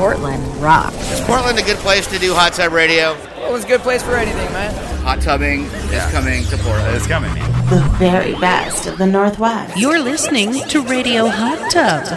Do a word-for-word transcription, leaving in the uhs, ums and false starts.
Portland rocks. Is Portland a good place to do hot tub radio? Well, it was a good place for anything, man. Hot tubbing Yeah. is coming to Portland. It's coming, man. The very best of the Northwest. You're listening to Radio Hot Tub.